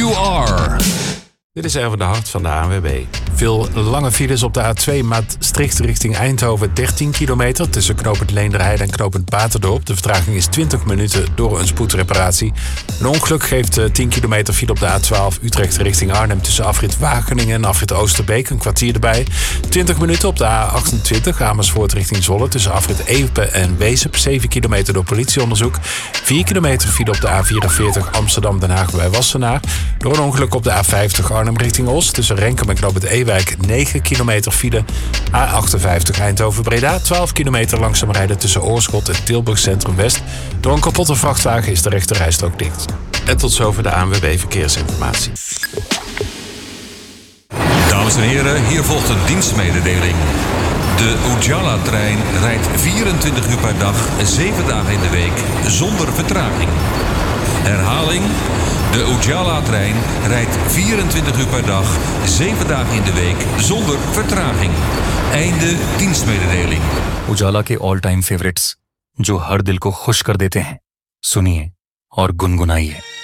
You Are. Dit is Erwin de Hart van de ANWB. Veel lange files op de A2 Maastricht richting Eindhoven. 13 kilometer tussen knooppunt Leenderheide en knooppunt Baterdorp. De vertraging is 20 minuten door een spoedreparatie. Een ongeluk geeft 10 kilometer file op de A12 Utrecht richting Arnhem... tussen afrit Wageningen en afrit Oosterbeek. Een kwartier erbij. 20 minuten op de A28 Amersfoort richting Zwolle... tussen afrit Epe en Wezep. 7 kilometer door politieonderzoek. 4 kilometer file op de A44 Amsterdam-Den Haag bij Wassenaar. Door een ongeluk op de A50 Arnhem richting Oost. Tussen Renkum en knooppunt Ewijk 9 kilometer file. A58 Eindhoven-Breda 12 kilometer langzaam rijden tussen Oorschot en Tilburg Centrum West. Door een kapotte vrachtwagen is de rechterrijstrook dicht. En tot zover de ANWB Verkeersinformatie. Dames en heren, hier volgt een dienstmededeling. De Ujala-trein rijdt 24 uur per dag, 7 dagen in de week, zonder vertraging. Herhaling. De Ujala-trein rijdt 24 uur per dag, 7 dagen in de week, zonder vertraging. Einde dienstmededeling. उजाला के all time favourites जो हर दिल को खुश कर देते हैं, सुनिए और गुनगुनाइए.